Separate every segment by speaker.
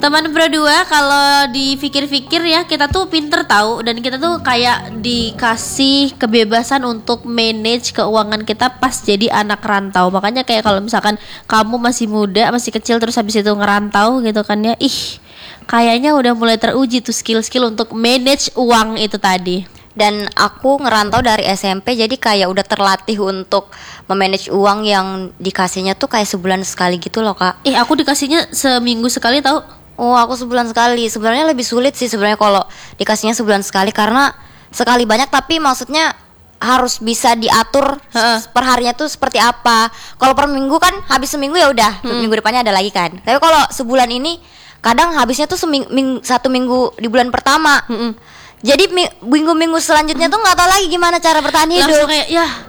Speaker 1: Teman Pro 2 kalau dipikir-pikir ya, kita tuh pinter tahu, dan kita tuh kayak dikasih kebebasan untuk manage keuangan kita pas jadi anak rantau. Makanya kayak kalau misalkan kamu masih muda, masih kecil terus habis itu ngerantau gitu kan ya, kayaknya udah mulai teruji tuh skill-skill untuk manage uang itu tadi.
Speaker 2: Dan aku ngerantau dari SMP, jadi kayak udah terlatih untuk memanage uang yang dikasihnya tuh kayak sebulan sekali gitu loh, Kak.
Speaker 1: Aku dikasihnya seminggu sekali tahu.
Speaker 2: Oh, aku sebulan sekali. Sebenarnya lebih sulit sih sebenarnya kalau dikasihnya sebulan sekali, karena sekali banyak tapi maksudnya harus bisa diatur per harinya tuh seperti apa. Kalau per minggu kan habis seminggu ya udah, minggu depannya ada lagi kan. Tapi kalau sebulan ini kadang habisnya tuh satu minggu di bulan pertama. Jadi minggu-minggu selanjutnya tuh nggak tahu lagi gimana cara bertahan hidup.
Speaker 1: Langsung kayak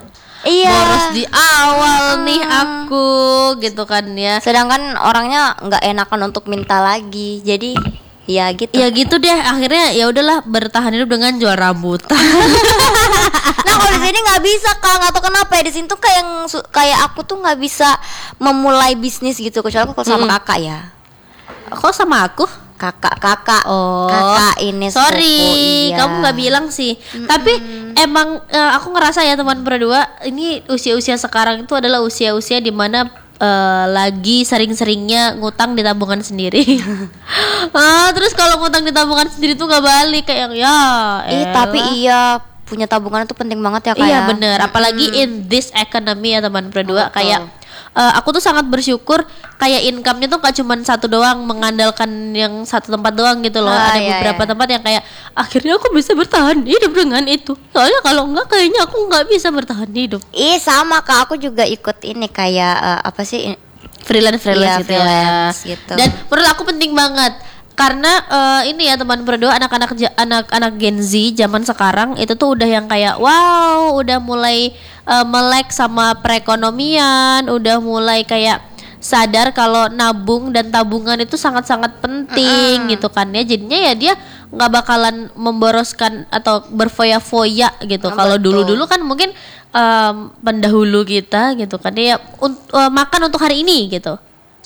Speaker 1: boros di awal nih aku gitu kan ya.
Speaker 2: Sedangkan orangnya nggak enakan untuk minta lagi. Jadi ya gitu.
Speaker 1: Ya gitu deh. Akhirnya ya udahlah, bertahan hidup dengan jual rambutan.
Speaker 2: Nah kalau di sini nggak bisa, Kak, nggak tahu kenapa ya. Di sini tuh kayak aku tuh nggak bisa memulai bisnis gitu, kecuali aku kalau sama kakak ya.
Speaker 1: Kok sama aku?
Speaker 2: Kakak ini
Speaker 1: sorry
Speaker 2: sepupu, iya.
Speaker 1: Kamu nggak bilang sih. Tapi emang aku ngerasa ya teman berdua, ini usia-usia sekarang itu adalah usia-usia dimana lagi sering-seringnya ngutang di tabungan sendiri. Terus kalau ngutang di tabungan sendiri tuh nggak balik, kayak
Speaker 2: tapi iya, punya tabungan itu penting banget ya, Kak.
Speaker 1: Iya bener, apalagi in this economy ya teman berdua. Kayak aku tuh sangat bersyukur kayak income-nya tuh gak cuma satu doang, mengandalkan yang satu tempat doang gitu loh. Ada beberapa tempat yang kayak akhirnya aku bisa bertahan hidup dengan itu. Soalnya kalau enggak kayaknya aku nggak bisa bertahan hidup.
Speaker 2: Sama, Kak, aku juga ikut ini kayak
Speaker 1: freelance gitu
Speaker 2: freelance
Speaker 1: ya.
Speaker 2: gitu.
Speaker 1: Dan menurut aku penting banget. Karena ini ya teman berdua, anak-anak Gen Z zaman sekarang itu tuh udah yang kayak udah mulai melek sama perekonomian, udah mulai kayak sadar kalau nabung dan tabungan itu sangat-sangat penting gitu kan ya. Jadinya ya dia nggak bakalan memboroskan atau berfoya-foya gitu. Kalau dulu-dulu kan mungkin pendahulu kita gitu kan dia makan untuk hari ini gitu.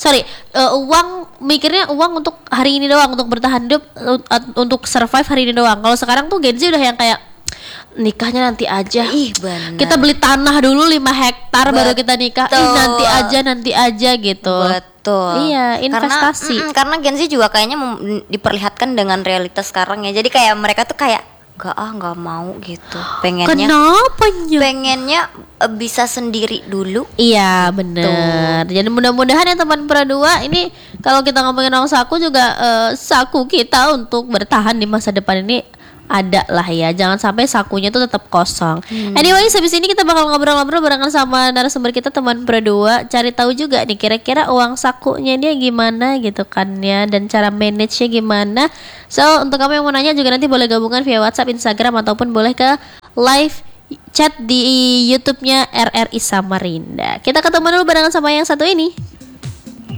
Speaker 1: Mikirnya uang untuk hari ini doang, untuk bertahan hidup, untuk survive hari ini doang. Kalau sekarang tuh Gen Z udah yang kayak nikahnya nanti aja.
Speaker 2: Bener.
Speaker 1: Kita beli tanah dulu 5 hektar baru kita nikah. Nanti aja gitu.
Speaker 2: Betul.
Speaker 1: Iya, investasi.
Speaker 2: Karena Gen Z juga kayaknya diperlihatkan dengan realitas sekarang ya. Jadi kayak mereka tuh kayak nggak mau gitu. Pengennya bisa sendiri dulu.
Speaker 1: Iya bener. Jadi mudah-mudahan ya teman Pro 2 ini, kalau kita ngomongin uang saku juga saku kita untuk bertahan di masa depan ini ada lah ya, jangan sampai sakunya tuh tetap kosong. Anyway, habis ini kita bakal ngobrol-ngobrol barengan sama narasumber kita teman Pro 2, cari tahu juga nih kira-kira uang sakunya dia gimana gitu kan ya, dan cara manage-nya gimana. So untuk kamu yang mau nanya juga nanti boleh gabungan via WhatsApp, Instagram, ataupun boleh ke live chat di YouTube-nya RRI Samarinda. Kita ketemu dulu barengan sama yang satu ini.